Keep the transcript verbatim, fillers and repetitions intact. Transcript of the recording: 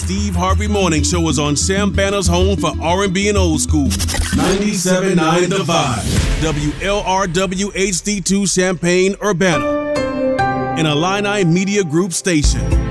Steve Harvey Morning Show is on Sam Banner's home for R and B and old school. ninety-seven point nine The Vibe. W L R W H D two Champaign, Urbana. An Illini Media Group station.